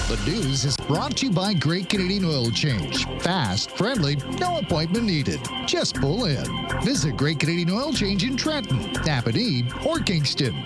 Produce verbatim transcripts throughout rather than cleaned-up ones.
The news is brought to you by Great Canadian Oil Change. Fast, friendly, no appointment needed. Just pull in. Visit Great Canadian Oil Change in Trenton, Napanee, or Kingston.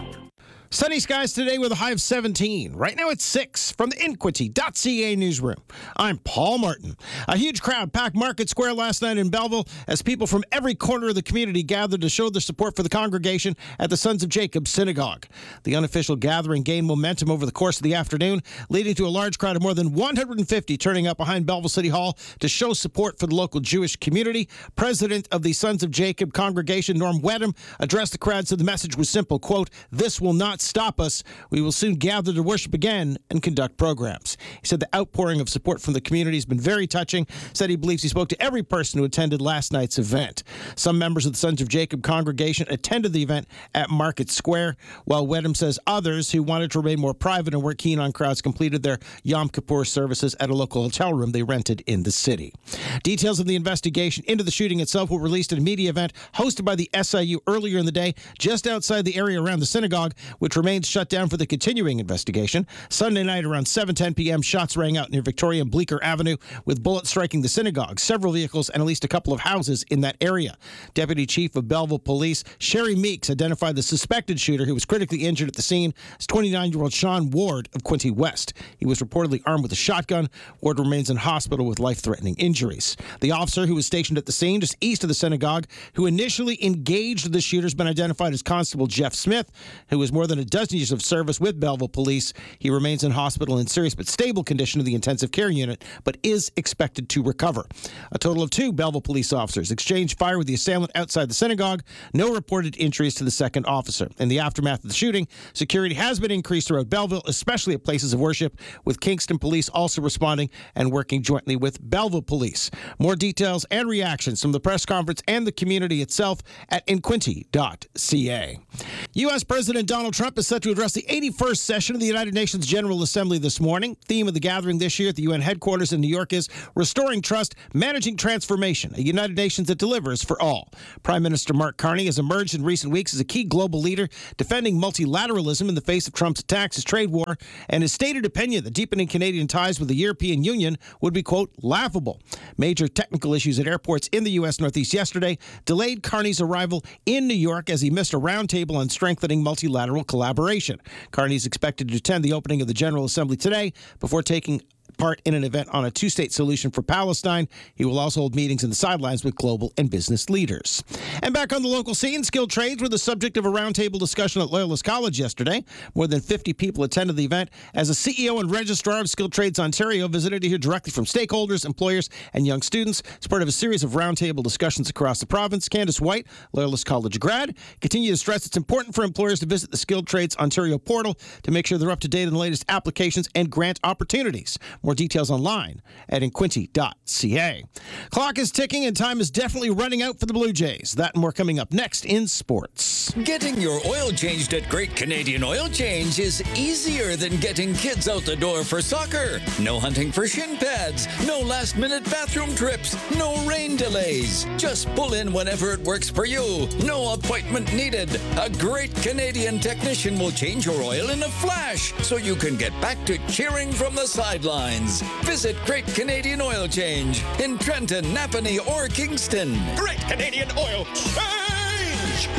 Sunny skies today with a high of seventeen. Right now it's six from the Inquity dot C A newsroom. I'm Paul Martin. A huge crowd packed Market Square last night in Belleville as people from every corner of the community gathered to show their support for the congregation at the Sons of Jacob Synagogue. The unofficial gathering gained momentum over the course of the afternoon, leading to a large crowd of more than one hundred fifty turning up behind Belleville City Hall to show support for the local Jewish community. President of the Sons of Jacob congregation, Norm Wedham, addressed the crowd, said the message was simple, quote, "This will not stop us. We will soon gather to worship again and conduct programs." He said the outpouring of support from the community has been very touching, said he believes he spoke to every person who attended last night's event. Some members of the Sons of Jacob congregation attended the event at Market Square, while Wedham says others who wanted to remain more private and weren't keen on crowds completed their Yom Kippur services at a local hotel room they rented in the city. Details of the investigation into the shooting itself were released at a media event hosted by the S I U earlier in the day, just outside the area around the synagogue, which remains shut down for the continuing investigation. Sunday night around seven ten p.m., shots rang out near Victoria and Bleecker Avenue, with bullets striking the synagogue, several vehicles, and at least a couple of houses in that area. Deputy Chief of Belleville Police Sherry Meeks identified the suspected shooter, who was critically injured at the scene, as twenty-nine-year-old Sean Ward of Quinte West. He was reportedly armed with a shotgun. Ward remains in hospital with life-threatening injuries. The officer who was stationed at the scene just east of the synagogue, who initially engaged the shooter, has been identified as Constable Jeff Smith, who has more than a dozen years of service with Belleville Police. He remains in hospital in serious but stable condition in the intensive care unit, but is expected to recover. A total of two Belleville police officers exchanged fire with the assailant outside the synagogue. No reported injuries to the second officer. In the aftermath of the shooting, security has been increased throughout Belleville, especially at places of worship, with Kingston Police also responding and working jointly with Belleville Police. More details and reactions from the press conference and the community itself at Inquity dot C A. U S. President Donald Trump is set to address the eighty-first session of the United Nations General Assembly this morning. Theme of the gathering this year at the U N headquarters in New York is Restoring Trust, Managing Transformation, a United Nations that delivers for all. Prime Minister Mark Carney has emerged in recent weeks as a key global leader, defending multilateralism in the face of Trump's attacks, his trade war, and his stated opinion that deepening Canadian ties with the European Union would be, quote, laughable. Major technical issues at airports in the U S. Northeast yesterday delayed Carney's arrival in New York as he missed a roundtable on strengthening multilateral collaboration. Carney is expected to attend the opening of the General Assembly today before taking part in an event on a two-state solution for Palestine. He will also hold meetings in the sidelines with global and business leaders. And back on the local scene, skilled trades were the subject of a roundtable discussion at Loyalist College yesterday. More than fifty people attended the event as a C E O and registrar of Skilled Trades Ontario visited to hear directly from stakeholders, employers, and young students. As part of a series of roundtable discussions across the province, Candace White, Loyalist College grad, continued to stress it's important for employers to visit the Skilled Trades Ontario portal to make sure they're up to date on the latest applications and grant opportunities. More details online at Inquity dot C A. Clock is ticking and time is definitely running out for the Blue Jays. That and more coming up next in sports. Getting your oil changed at Great Canadian Oil Change is easier than getting kids out the door for soccer. No hunting for shin pads, no last-minute bathroom trips, no rain delays. Just pull in whenever it works for you. No appointment needed. A Great Canadian technician will change your oil in a flash so you can get back to cheering from the sidelines. Visit Great Canadian Oil Change in Trenton, Napanee, or Kingston. Great Canadian Oil Change!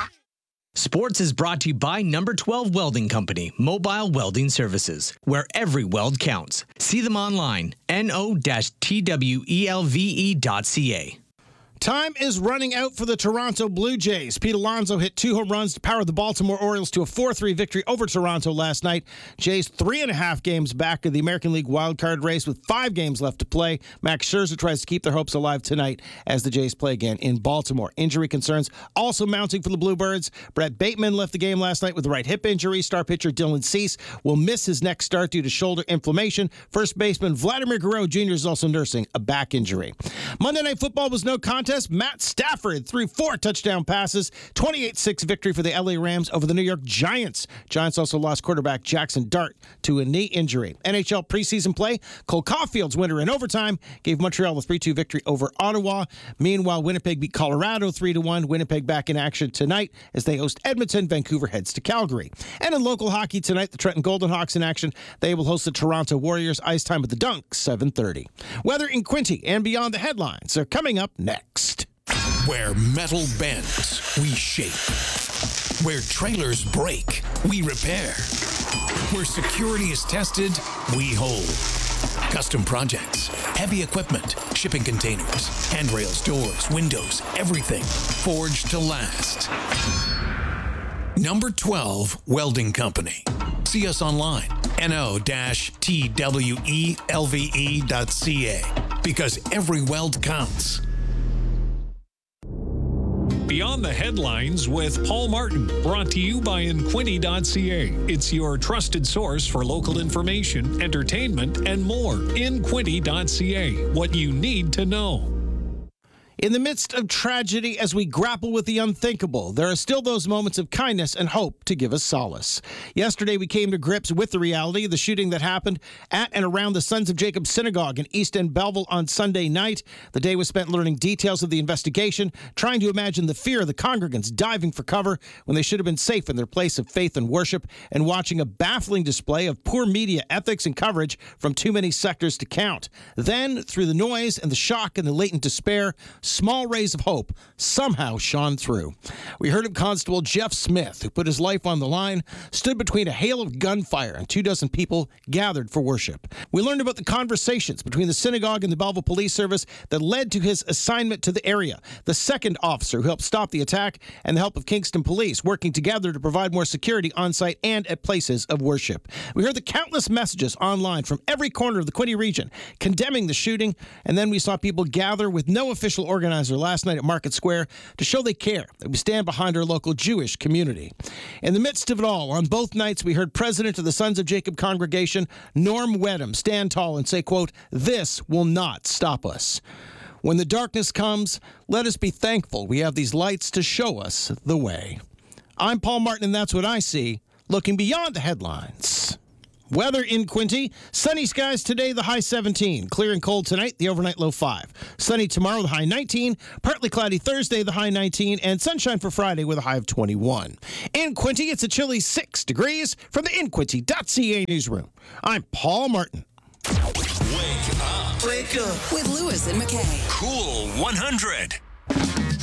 Sports is brought to you by Number twelve Welding Company, Mobile Welding Services, where every weld counts. See them online, N O T W E L V E dot C A. Time is running out for the Toronto Blue Jays. Pete Alonso hit two home runs to power the Baltimore Orioles to a four three victory over Toronto last night. Jays three and a half games back in the American League wildcard race with five games left to play. Max Scherzer tries to keep their hopes alive tonight as the Jays play again in Baltimore. Injury concerns also mounting for the Bluebirds. Brett Bateman left the game last night with a right hip injury. Star pitcher Dylan Cease will miss his next start due to shoulder inflammation. First baseman Vladimir Guerrero Junior is also nursing a back injury. Monday Night Football was no contest contest, Matt Stafford threw four touchdown passes, twenty-eight six victory for the L A Rams over the New York Giants. Giants also lost quarterback Jackson Dart to a knee injury. N H L preseason play, Cole Caulfield's winner in overtime gave Montreal a three two victory over Ottawa. Meanwhile, Winnipeg beat Colorado three to one. Winnipeg back in action tonight as they host Edmonton. Vancouver heads to Calgary. And in local hockey tonight, the Trenton Golden Hawks in action. They will host the Toronto Warriors. Ice time at the Dunk, seven thirty. Weather in Quinte and beyond the headlines are coming up next. Where metal bends, we shape. Where trailers break, we repair. Where security is tested, we hold. Custom projects, heavy equipment, shipping containers, handrails, doors, windows, everything forged to last. Number twelve Welding Company. See us online, N O T W E L V E dot C A, because every weld counts. Beyond the Headlines with Paul Martin, brought to you by in quinte dot C A. It's your trusted source for local information, entertainment, and more. in quinte dot C A, what you need to know. In the midst of tragedy, as we grapple with the unthinkable, there are still those moments of kindness and hope to give us solace. Yesterday, we came to grips with the reality of the shooting that happened at and around the Sons of Jacob Synagogue in East End Belleville on Sunday night. The day was spent learning details of the investigation, trying to imagine the fear of the congregants diving for cover when they should have been safe in their place of faith and worship, and watching a baffling display of poor media ethics and coverage from too many sectors to count. Then, through the noise and the shock and the latent despair, small rays of hope somehow shone through. We heard of Constable Jeff Smith, who put his life on the line, stood between a hail of gunfire and two dozen people gathered for worship. We learned about the conversations between the synagogue and the Belleville Police Service that led to his assignment to the area, the second officer who helped stop the attack, and the help of Kingston Police working together to provide more security on site and at places of worship. We heard the countless messages online from every corner of the Quinte region condemning the shooting, and then we saw people gather with no official organizer last night at Market Square to show they care, that we stand behind our local Jewish community. In the midst of it all, on both nights, we heard President of the Sons of Jacob congregation, Norm Wedham, stand tall and say, quote, "This will not stop us. When the darkness comes, let us be thankful we have these lights to show us the way." I'm Paul Martin, and that's what I see, looking beyond the headlines. Weather in Quinte. Sunny skies today, the high seventeen. Clear and cold tonight, the overnight low five. Sunny tomorrow, the high nineteen. Partly cloudy Thursday, the high nineteen. And sunshine for Friday with a high of twenty-one. In Quinte, it's a chilly six degrees from the in quinte dot C A newsroom. I'm Paul Martin. Wake up. Wake up. With Lewis and McKay. Cool one hundred.